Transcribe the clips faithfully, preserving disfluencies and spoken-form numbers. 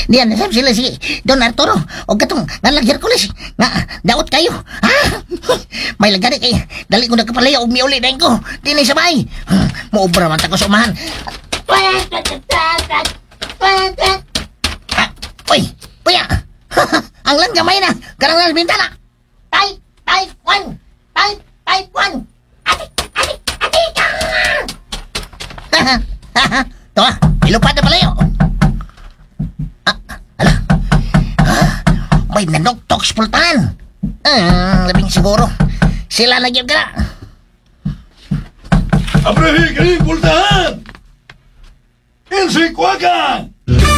Diyan, nasab sila si Don Arturo. O katong, nalang Hercules. Nga, daot kayo. Ha? May lagari kay, dali ko nagkapalaya o miuli na ko. Di na sabay. Muobra man tako sa umahan. Ah, uy, puya. Ang lang gamay na. Karang na bintana. Tay, tay, one. Tay, tay, one. Atik, atik, atik. Ito ah, ilupad na pala yun. Ah, ala. Ah, may nanoktok sa pultahan. Ah, labing siguro. Sila na yun ka na. Abrahi kaning pultahan! Insikwakan!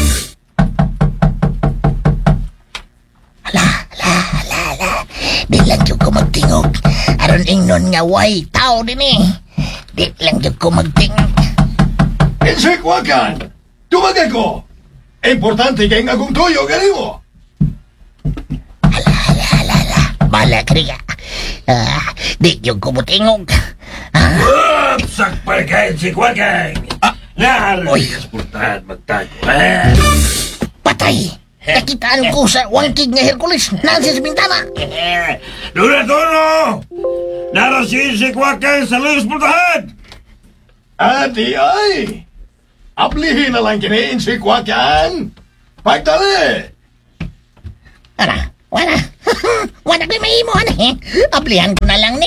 Ala, ala, ala, ala. Di lang yung ko magtingog. Aron ingnon nga way tao din eh. Di lang yung ko magtingog. Insikwakan! Tumagay ko! Importante kay ngagong tuyo, gani mo! Ala, ala, ala, ala. Bala ka rin ka. Ah, di yung ko magtingog. Ah, Sakpal kain si Kwakang! Ah, Naroon oy. ka sa pultahan magtago. Ah. patay. Nakitaan ko sa wangkig nga Hercules. Nansi sa bintana. Dura tono! Naroon si si Kwakang sa luyos pultahan! Ati ay! Ablihin na lang kini insikwakan! Pagdali! Ara, wala. Wala ko may imo, ano eh. Ablihan ko na lang ni.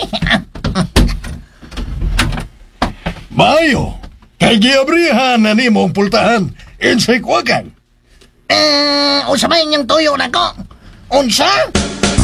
Mayo! Kay giabrihan na ni mong pultahan, insikwakan! Eh, unsa man yung tuyo na ko? Unsa?